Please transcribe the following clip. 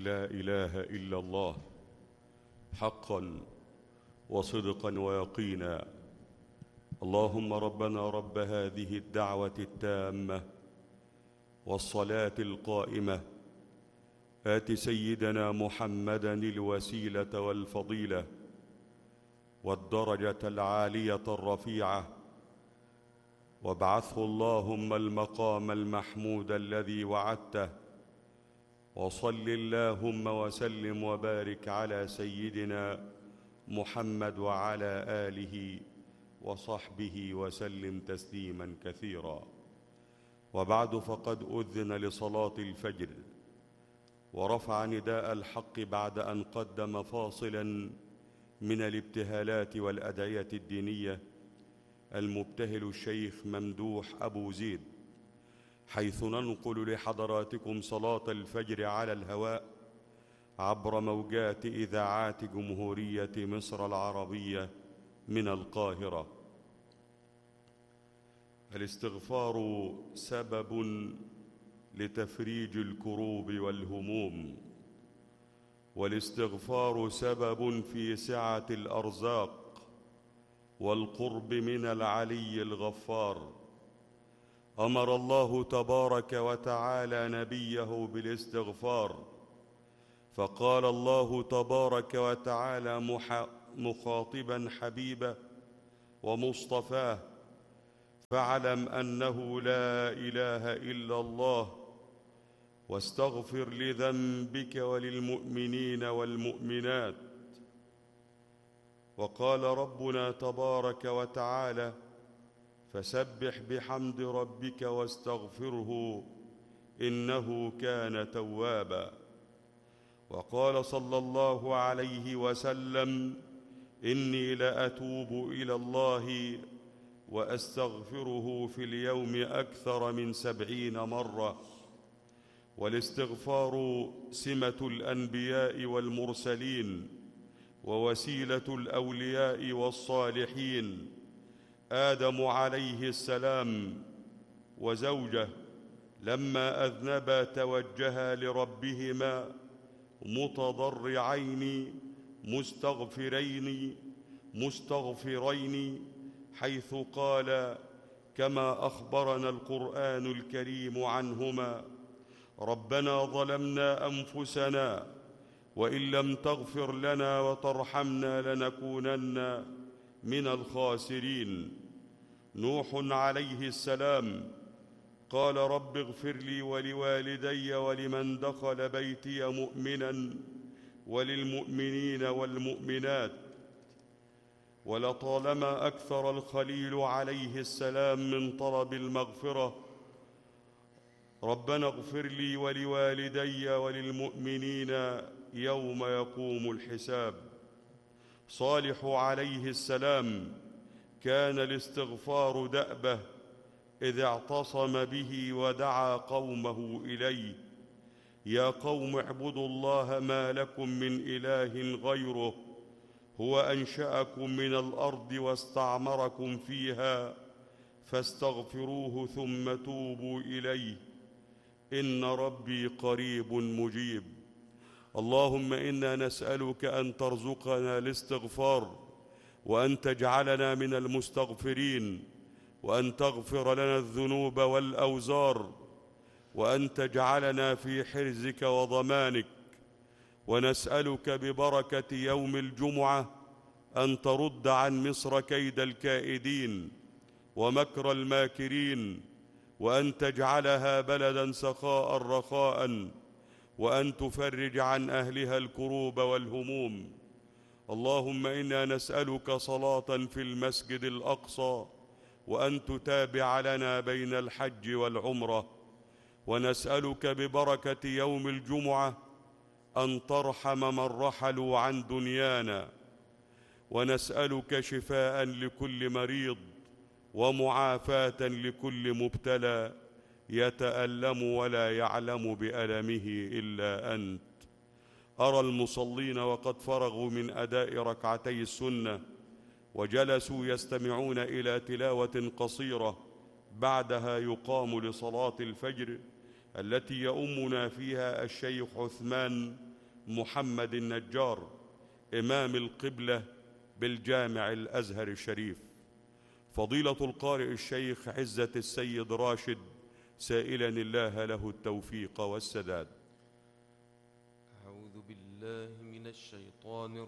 لا إله إلا الله حقا وصدقا ويقينا. اللهم ربنا رب هذه الدعوة التامة والصلاة القائمة، آت سيدنا محمدا الوسيلة والفضيلة والدرجة العالية الرفيعة، وابعثه اللهم المقام المحمود الذي وعدته، وصل اللهم وسلم وبارك على سيدنا محمد وعلى آله وصحبه وسلم تسليما كثيرا. وبعد، فقد أذن لصلاة الفجر ورفع نداء الحق بعد أن قدم فاصلا من الابتهالات والأدعية الدينية المبتهل الشيخ ممدوح أبو زيد، حيث ننقل لحضراتكم صلاة الفجر على الهواء عبر موجات إذاعات جمهورية مصر العربية من القاهرة. الاستغفار سبب لتفريج الكروب والهموم، والاستغفار سبب في سعة الأرزاق والقرب من العلي الغفار. أمر الله تبارك وتعالى نبيه بالاستغفار، فقال الله تبارك وتعالى مخاطبا حبيبه ومصطفاه: فاعلم أنه لا إله إلا الله واستغفر لذنبك وللمؤمنين والمؤمنات. وقال ربنا تبارك وتعالى: فسبح بحمد ربك واستغفره إنه كان توابا. وقال صلى الله عليه وسلم: إني لأتوب إلى الله وأستغفره في اليوم أكثر من 70 مرة. والاستغفار سمة الأنبياء والمرسلين ووسيلة الأولياء والصالحين. آدم عليه السلام وزوجه لما أذنبا توجها لربهما متضرعين مستغفرين، حيث قال كما أخبرنا القرآن الكريم عنهما: ربنا ظلمنا أنفسنا وإن لم تغفر لنا وترحمنا لنكونن من الخاسرين. نوح عليه السلام قال: رب اغفر لي ولوالدي ولمن دخل بيتي مؤمنا وللمؤمنين والمؤمنات. ولطالما أكثر الخليل عليه السلام من طلب المغفرة: ربنا اغفر لي ولوالدي وللمؤمنين يوم يقوم الحساب. صالح عليه السلام كان الاستغفار دأبه، إذ اعتصم به ودعا قومه إليه: يا قوم اعبدوا الله ما لكم من إله غيره، هو أنشأكم من الأرض واستعمركم فيها فاستغفروه ثم توبوا إليه إن ربي قريب مجيب. اللهم إنا نسألك أن ترزقنا الاستغفار، وأن تجعلنا من المستغفرين، وأن تغفر لنا الذنوب والأوزار، وأن تجعلنا في حرزك وضمانك. ونسألك ببركة يوم الجمعة أن ترد عن مصر كيد الكائدين ومكر الماكرين، وأن تجعلها بلدا سخاء رخاء، وأن تفرج عن أهلها الكروب والهموم. اللهم إنا نسألك صلاة في المسجد الأقصى، وأن تتابع لنا بين الحج والعمرة. ونسألك ببركة يوم الجمعة أن ترحم من رحلوا عن دنيانا. ونسألك شفاء لكل مريض ومعافاة لكل مبتلى يتألم ولا يعلم بألمه إلا أنت. أرى المصلين وقد فرغوا من أداء ركعتي السنة وجلسوا يستمعون إلى تلاوة قصيرة، بعدها يقام لصلاة الفجر التي يؤمنا فيها الشيخ عثمان محمد النجار إمام القبلة بالجامع الأزهر الشريف، فضيلة القارئ الشيخ عزة السيد راشد، سائلا الله له التوفيق والسداد. أعوذ بالله من الشيطان